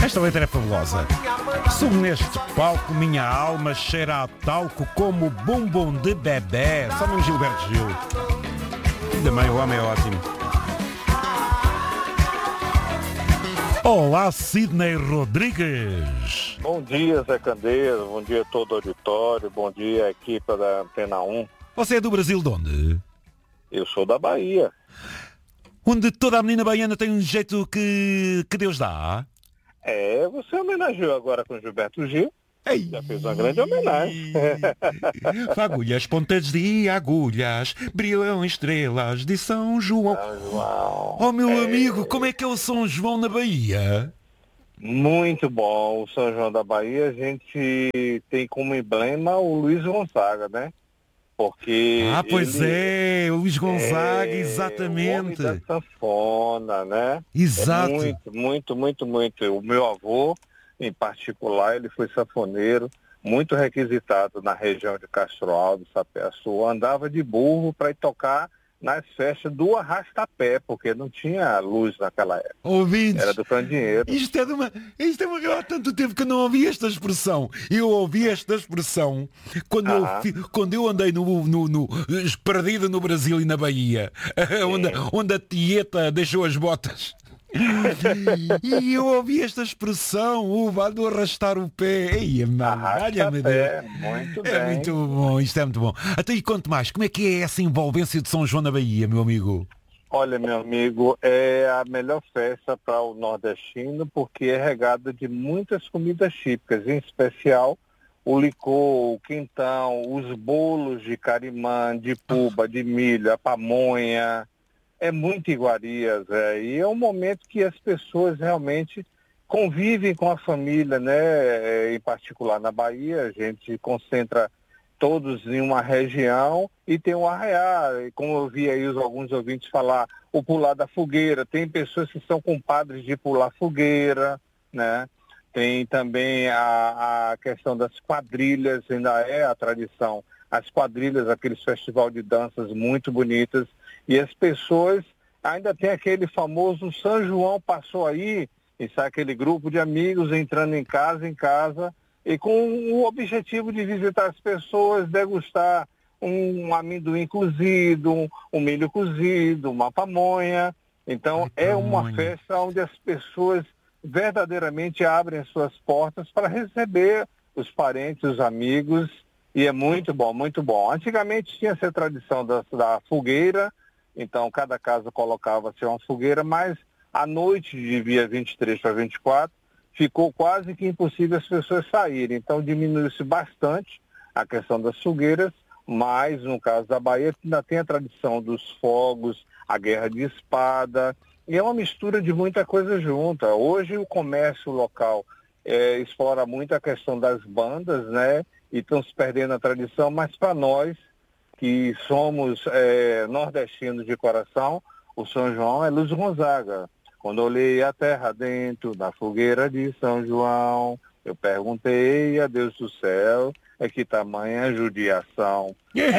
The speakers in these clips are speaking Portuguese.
Esta letra é fabulosa. Subo neste palco, minha alma cheira a talco como bumbum de bebê. Só no Gilberto Gil. Também o homem é ótimo. Olá, Sidney Rodrigues. Bom dia, Zé Candeiro. Bom dia a todo o auditório. Bom dia, equipe da Antena 1. Você é do Brasil de onde? Eu sou da Bahia. Onde toda a menina baiana tem um jeito que Deus dá. Você homenageou agora com Gilberto Gil. Ei. Já fez uma grande homenagem. Agulhas, pontas de agulhas, brilham estrelas de São João. São João. Oh, meu amigo, como é que é o São João na Bahia? Muito bom. O São João da Bahia, a gente tem como emblema o Luiz Gonzaga, né? Porque pois é, o Luiz Gonzaga, exatamente. O homem da sanfona, né? Exato. Muito. O meu avô, em particular, ele foi sanfoneiro, muito requisitado na região de Castro Alves, Sapé-Açu. Andava de burro para ir tocar nas festas do arrastapé, porque não tinha luz naquela época. Ouvintes, era do candeeiro. Isto é há tanto tempo que eu não ouvi esta expressão. Eu ouvi esta expressão quando eu andei perdido no Brasil e na Bahia, onde a tieta deixou as botas. E eu ouvi esta expressão, o vado arrastar o pé. Arrasta-pé, muito bem. É muito bom, isto é muito bom. Até e conte mais, como é que é essa envolvência de São João na Bahia, meu amigo? Olha, meu amigo, é a melhor festa para o nordestino, porque é regada de muitas comidas típicas, em especial o licor, o quentão, os bolos de carimã, de puba, de milho, a pamonha. É muito iguaria, Zé, e é um momento que as pessoas realmente convivem com a família, né? Em particular na Bahia, a gente concentra todos em uma região e tem um arraiá, como eu vi aí alguns ouvintes falar, o pular da fogueira, tem pessoas que são compadres de pular fogueira, né? Tem também a questão das quadrilhas, ainda é a tradição, as quadrilhas, aqueles festival de danças muito bonitas. E as pessoas ainda tem aquele famoso São João passou aí, e sai aquele grupo de amigos entrando em casa, e com o objetivo de visitar as pessoas, degustar um amendoim cozido, um milho cozido, uma pamonha. Então é uma festa onde as pessoas verdadeiramente abrem as suas portas para receber os parentes, os amigos, e é muito bom, muito bom. Antigamente tinha essa tradição da fogueira. Então, cada casa colocava-se uma fogueira, mas à noite de dia 23 para 24, ficou quase que impossível as pessoas saírem. Então, diminuiu-se bastante a questão das fogueiras, mas, no caso da Bahia, ainda tem a tradição dos fogos, a guerra de espada, e é uma mistura de muita coisa junta. Hoje, o comércio local explora muito a questão das bandas, né? E estão se perdendo a tradição, mas para nós, que somos nordestinos de coração, o São João é Luiz Gonzaga. Quando olhei a terra dentro da fogueira de São João, eu perguntei a Deus do céu, que tamanha judiação.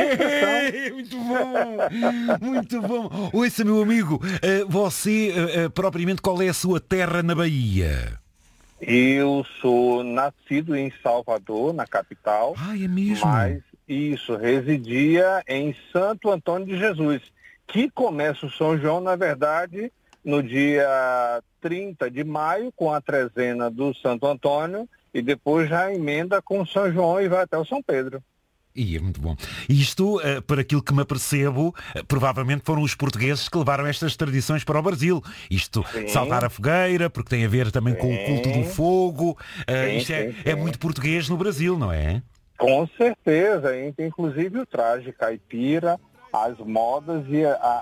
Muito bom, muito bom. Ouça, meu amigo, você, propriamente, qual é a sua terra na Bahia? Eu sou nascido em Salvador, na capital. É mesmo? Mas isso, residia em Santo Antônio de Jesus, que começa o São João, na verdade, no dia 30 de maio, com a trezena do Santo Antônio, e depois já emenda com o São João e vai até o São Pedro. É muito bom. Isto, por aquilo que me apercebo, provavelmente foram os portugueses que levaram estas tradições para o Brasil. Isto, sim, saltar a fogueira, porque tem a ver também com o culto do fogo. Isto é muito português no Brasil, não é? Com certeza, inclusive o traje caipira, as modas e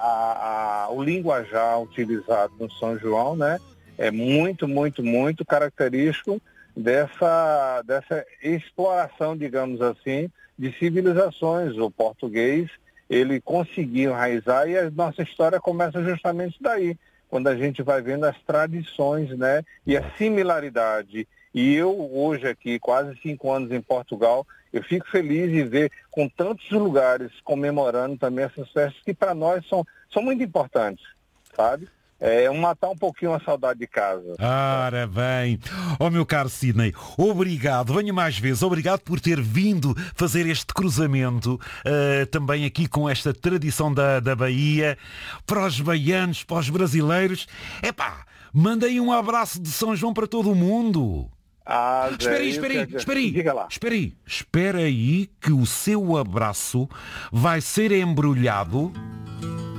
o linguajar utilizado no São João, né? É muito característico dessa exploração, digamos assim, de civilizações. O português, ele conseguiu enraizar e a nossa história começa justamente daí, quando a gente vai vendo as tradições, né? E a similaridade. E eu, hoje aqui, quase 5 anos em Portugal, eu fico feliz de ver com tantos lugares comemorando também essas festas que para nós são muito importantes, sabe? É matar um pouquinho a saudade de casa. Ora bem, meu caro Sidney, obrigado, venha mais vezes, obrigado por ter vindo fazer este cruzamento, também aqui com esta tradição da Bahia, para os baianos, para os brasileiros. Mandei um abraço de São João para todo o mundo. Espera aí que o seu abraço vai ser embrulhado